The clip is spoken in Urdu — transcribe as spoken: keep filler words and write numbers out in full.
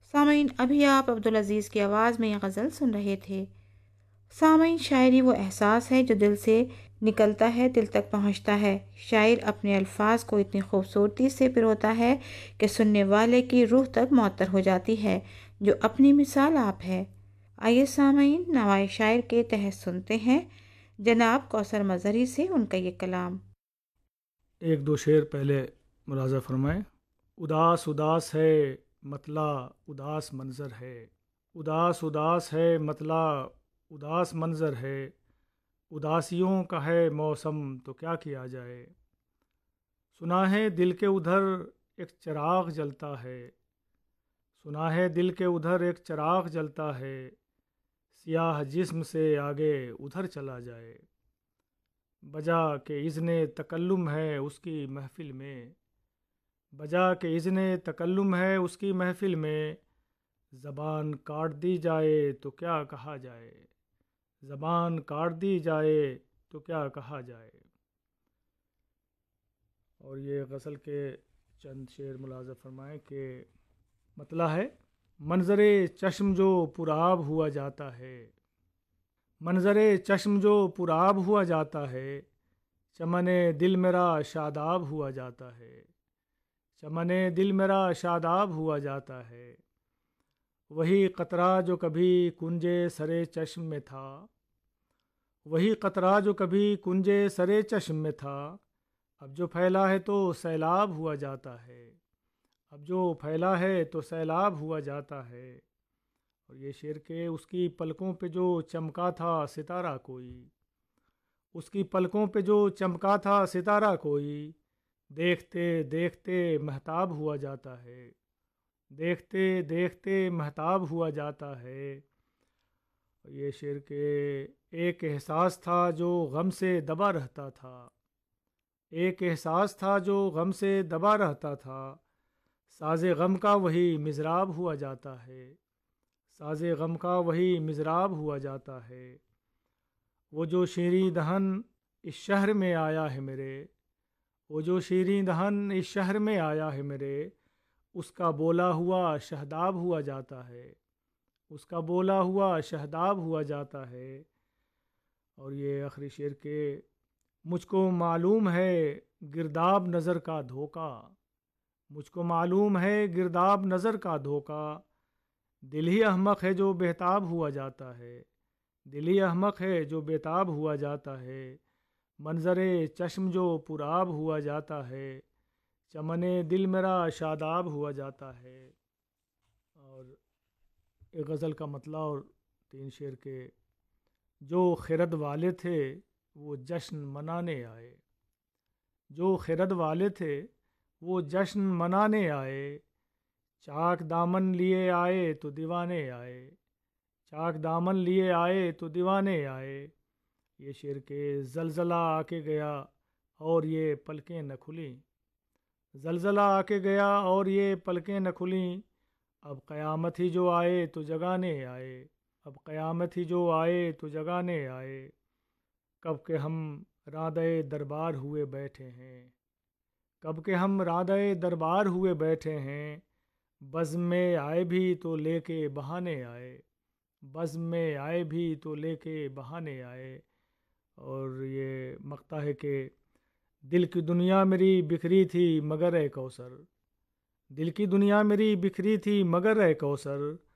سامعین، ابھی آپ عبدالعزیز کی آواز میں یہ غزل سن رہے تھے۔ سامعین، شاعری وہ احساس ہے جو دل سے نکلتا ہے، دل تک پہنچتا ہے۔ شاعر اپنے الفاظ کو اتنی خوبصورتی سے پروتا ہے کہ سننے والے کی روح تک معطر ہو جاتی ہے، جو اپنی مثال آپ ہے۔ آئیے سامعین، نوائے شاعر کے تحت سنتے ہیں جناب کوثر مظہری سے ان کا یہ کلام۔ ایک دو شعر پہلے ملاحظہ فرمائیں۔ اداس اداس ہے مطلع اداس منظر ہے، اداس اداس ہے مطلع اداس منظر ہے، اداسیوں کا ہے موسم تو کیا کیا جائے۔ سنا ہے دل کے ادھر ایک چراغ جلتا ہے، سنا ہے دل کے ادھر ایک چراغ جلتا ہے، سیاہ جسم سے آگے ادھر چلا جائے۔ بجا کہ اذن تکلم ہے اس کی محفل میں، بجا کہ اذن تکلم ہے اس کی محفل میں، زبان کاٹ دی جائے تو کیا کہا جائے، زبان کاٹ دی جائے تو کیا کہا جائے۔ اور یہ غزل کے چند شعر ملاحظہ فرمائیں کہ مطلع ہے، منظر چشم جو پرآب ہوا جاتا ہے، منظر چشم جو پرآب ہوا جاتا ہے، چمن دل میرا شاداب ہوا جاتا ہے، چمن دل میرا شاداب ہوا جاتا ہے۔ وہی قطرہ جو کبھی کنجے سرے چشم میں تھا، وہی قطرہ جو کبھی کنجے سرے چشم میں تھا، اب جو پھیلا ہے تو سیلاب ہوا جاتا ہے، اب جو پھیلا ہے تو سیلاب ہوا جاتا ہے۔ اور یہ شعر کہ اس کی پلکوں پہ جو چمکا تھا ستارہ کوئی، اس کی پلکوں پہ جو چمکا تھا ستارہ کوئی، دیکھتے دیکھتے مہتاب ہوا جاتا ہے، دیکھتے دیکھتے مہتاب ہوا جاتا ہے۔ اور یہ شعر کہ ایک احساس تھا جو غم سے دبا رہتا تھا، ایک احساس تھا جو غم سے دبا رہتا تھا، ساز غم کا وہی مضراب ہوا جاتا ہے، ساز غم کا وہی مضراب ہوا جاتا ہے۔ وہ جو شیریں دہن اس شہر میں آیا ہے میرے، وہ جو شیریں دہن اس شہر میں آیا ہے میرے، اس کا بولا ہوا شہداب ہوا جاتا ہے، اس کا بولا ہوا شہداب ہوا جاتا ہے۔ اور یہ آخری شعر کہ مجھ کو معلوم ہے گرداب نظر کا دھوکا، مجھ کو معلوم ہے گرداب نظر کا دھوکا، دل ہی احمق ہے جو بہتاب ہوا جاتا ہے، دل ہی احمق ہے جو بےتاب ہوا جاتا ہے، منظر چشم جو پرآب ہوا جاتا ہے، چمن دل میرا شاداب ہوا جاتا ہے۔ اور ایک غزل کا مطلع اور تین شعر کے جو خرد والے تھے وہ جشن منانے آئے، جو خرد والے تھے وہ جشن منانے آئے، چاک دامن لیے آئے تو دیوانے آئے، چاک دامن لیے آئے تو دیوانے آئے۔ یہ شعر کہ زلزلہ آ کے گیا اور یہ پلکیں نہ کھلیں، زلزلہ آ کے گیا اور یہ پلکیں نہ کھلیں، اب قیامت ہی جو آئے تو جگانے آئے، اب قیامت ہی جو آئے تو جگانے آئے۔ کب کہ ہم رادۂ دربار ہوئے بیٹھے ہیں، کب کہ ہم رادۂ دربار ہوئے بیٹھے ہیں، بزم میں آئے بھی تو لے کے بہانے آئے، بزم میں آئے بھی تو لے کے بہانے آئے۔ اور یہ مقطع ہے کہ دل کی دنیا میری بکھری تھی مگر اے کوثر، دل کی دنیا میری بکھری تھی مگر اے کوثر،